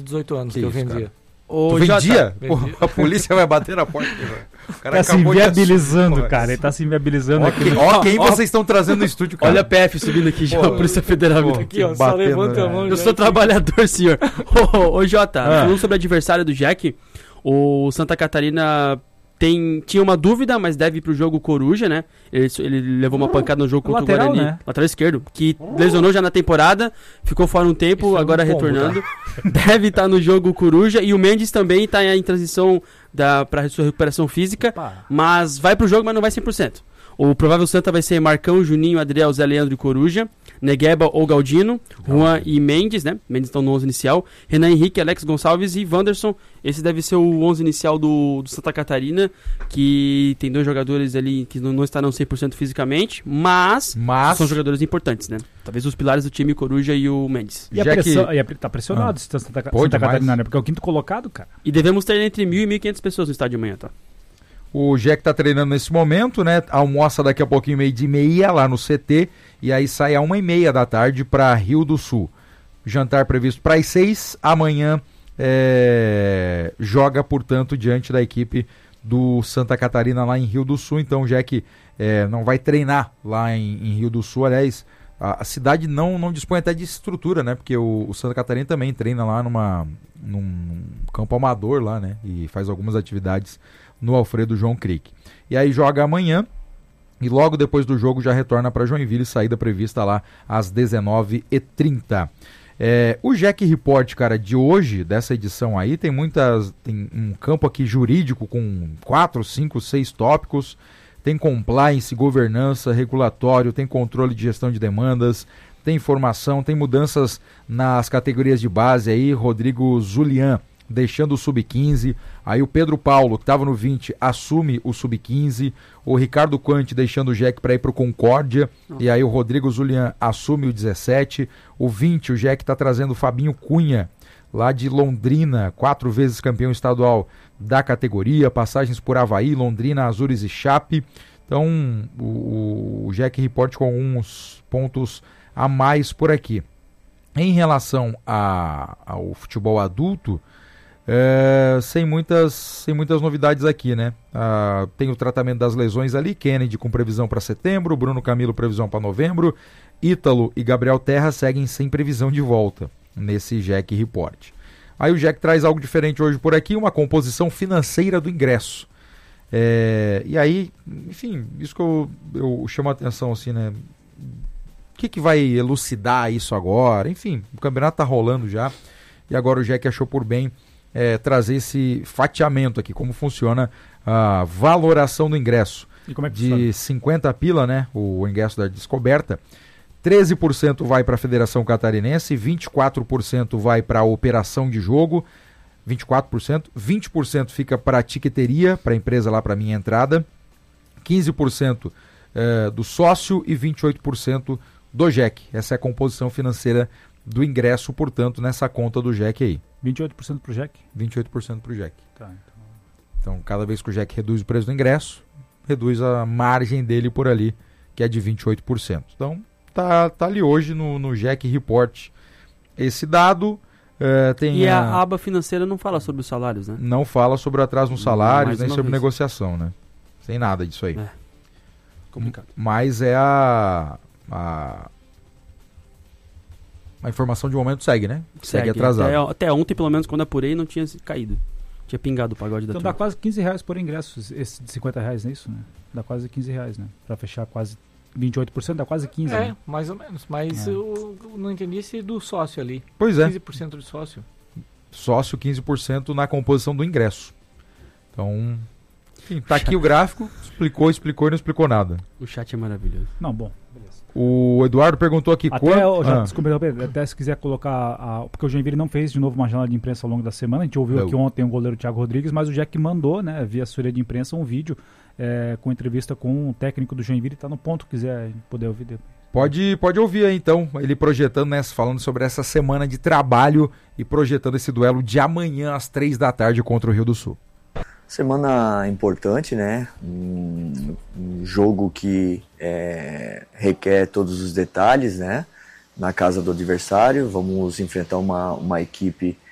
18 anos que isso, eu vendia. Cara. Tu vendia? Porra, a polícia vai bater na porta aqui, velho. O cara tá se inviabilizando, assumir, cara. Ele tá se inviabilizando aqui. Ó, quem vocês estão trazendo no estúdio, cara? Olha a PF subindo aqui já, a Polícia Federal. Aqui, ó, só levanta a mão. Eu sou trabalhador, senhor. Ô, Jota, falando sobre o adversário do Jack, o Santa Catarina tinha uma dúvida, mas deve ir pro jogo Coruja, né? Ele levou uma pancada no jogo contra o Guarani, né? Lateral esquerdo, que lesionou já na temporada, ficou fora um tempo, agora retornando. Deve estar no jogo Coruja, e o Mendes também está em transição para sua recuperação física, mas vai pro jogo, mas não vai 100%. O provável Santa vai ser Marcão, Juninho, Adriel, Zé Leandro e Coruja, Negueba ou Galdino, Juan e Mendes, né? Mendes estão no 11 inicial, Renan Henrique, Alex Gonçalves e Wanderson. Esse deve ser o 11 inicial do Santa Catarina, que tem 2 jogadores ali que não estarão 100% fisicamente, mas são jogadores importantes, né? Talvez os pilares do time, Coruja e o Mendes. E tá pressionado esse Santa Catarina, né? Porque é o 5º colocado, cara. E devemos ter entre 1.000 e 1.500 pessoas no estádio amanhã, tá? O Jack tá treinando nesse momento, né? Almoça daqui a pouquinho 12:30 lá no CT. E aí sai às 1:30 da tarde para Rio do Sul. Jantar previsto para as 6. Amanhã joga, portanto, diante da equipe do Santa Catarina lá em Rio do Sul. Então o Jack não vai treinar lá em Rio do Sul. Aliás, a cidade não dispõe até de estrutura, né? Porque o Santa Catarina também treina lá num campo amador lá, né? E faz algumas atividades no Alfredo João Crick. E aí joga amanhã e logo depois do jogo já retorna para Joinville, saída prevista lá às 19h30. O Jack Report, cara, de hoje, dessa edição aí, tem um campo aqui jurídico com 4, 5, 6 tópicos. Tem compliance, governança, regulatório, tem controle de gestão de demandas, tem informação, tem mudanças nas categorias de base aí, Rodrigo Zulian deixando o sub-15, aí o Pedro Paulo, que estava no 20, assume o sub-15, o Ricardo Quante deixando o Jack para ir para o Concórdia, e aí o Rodrigo Zulian assume o 17, o 20, o Jack está trazendo o Fabinho Cunha, lá de Londrina, 4 vezes campeão estadual da categoria, passagens por Avaí, Londrina, Azures e Chape. Então o Jack Report com alguns pontos a mais por aqui. Em relação ao futebol adulto, sem muitas novidades aqui, né? Tem o tratamento das lesões ali, Kennedy com previsão para setembro, Bruno Camilo previsão para novembro, Ítalo e Gabriel Terra seguem sem previsão de volta nesse Jack Report. Aí o Jack traz algo diferente hoje por aqui, uma composição financeira do ingresso. E aí, enfim, isso que eu chamo a atenção, assim, né? O que vai elucidar isso agora? Enfim, o campeonato tá rolando já, e agora o Jack achou por bem trazer esse fatiamento aqui, como funciona a valoração do ingresso. E como é que de funciona? 50 pila, né? O ingresso da descoberta. 13% vai para a Federação Catarinense, 24% vai para a operação de jogo, 20% fica para a tiqueteria, para a empresa lá, para a minha entrada, 15% do sócio e 28% do Jack. Essa é a composição financeira do ingresso, portanto, nessa conta do Jack aí. 28% pro Jack? 28% pro Jack. Tá, então, cada vez que o Jack reduz o preço do ingresso, reduz a margem dele por ali, que é de 28%. Então, tá ali hoje no Jack Report esse dado. E a aba financeira não fala sobre os salários, né? Não fala sobre o atraso nos salários, nem sobre vez. Negociação, né? Sem nada disso aí. Complicado. Mas a informação de momento segue, né? Segue atrasado. Até ontem, pelo menos, quando apurei, não tinha caído. Tinha pingado o pagode da turma. Então dá quase R$15 por ingresso, esse de R$50, não é isso, né? Dá quase R$15, né? Pra fechar quase 28%, dá quase 15%. né? Mais ou menos. Mas eu não entendi esse do sócio ali. Pois é. 15% de sócio. Sócio, 15% na composição do ingresso. Então, enfim, tá aqui o gráfico, explicou e não explicou nada. O chat é maravilhoso. Não, bom, beleza. O Eduardo perguntou aqui desculpa, até se quiser colocar, porque o Joinville não fez de novo uma janela de imprensa ao longo da semana, a gente ouviu aqui ontem o goleiro Thiago Rodrigues, mas o Jack mandou, né, via assessoria de imprensa, um vídeo com entrevista com o técnico do Joinville, tá no ponto, quiser poder ouvir depois. Pode ouvir aí então, ele projetando, né, falando sobre essa semana de trabalho e projetando esse duelo de amanhã às 3 da tarde contra o Rio do Sul. Semana importante, né? Um jogo que requer todos os detalhes, né? Na casa do adversário, vamos enfrentar uma equipe